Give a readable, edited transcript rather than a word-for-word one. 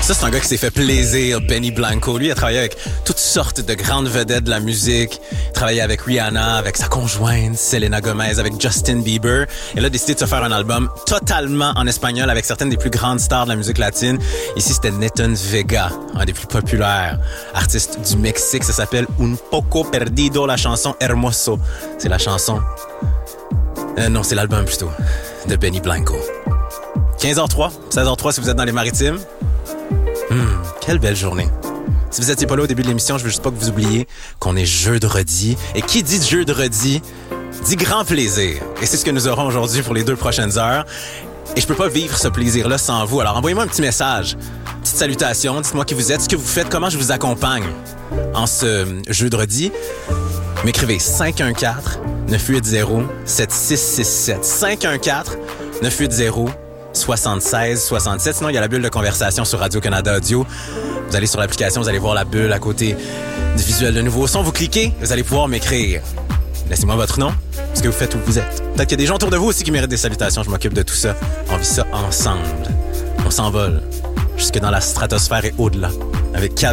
Ça, c'est un gars qui s'est fait plaisir, Benny Blanco. Lui, il a travaillé avec toutes sortes de grandes vedettes de la musique. Il a travaillé avec Rihanna, avec sa conjointe, Selena Gomez, avec Justin Bieber. Et là, a décidé de se faire un album totalement en espagnol avec certaines des plus grandes stars de la musique latine. Ici, c'était Nathan Vega, un des plus populaires artistes du Mexique. Ça s'appelle Un Poco Perdido, la chanson Hermoso. C'est la chanson... non, c'est l'album plutôt, de Benny Blanco. 15h03, 16h03 si vous êtes dans les Maritimes. Quelle belle journée. Si vous n'étiez pas là au début de l'émission, je veux juste pas que vous oubliez qu'on est jeudi. Et qui dit jeudi dit grand plaisir. Et c'est ce que nous aurons aujourd'hui pour les 2 prochaines heures. Et je peux pas vivre ce plaisir-là sans vous. Alors envoyez-moi un petit message, petite salutation, dites-moi qui vous êtes, ce que vous faites, comment je vous accompagne en ce jeudi. M'écrivez 514-980-7667. 514-980-7667. Sinon, il y a la bulle de conversation sur Radio-Canada Audio. Vous allez sur l'application, vous allez voir la bulle à côté du visuel de nouveau son. Vous cliquez, vous allez pouvoir m'écrire. Laissez-moi votre nom, ce que vous faites, où vous êtes. Peut-être qu'il y a des gens autour de vous aussi qui méritent des salutations. Je m'occupe de tout ça. On vit ça ensemble. On s'envole jusque dans la stratosphère et au-delà avec Cal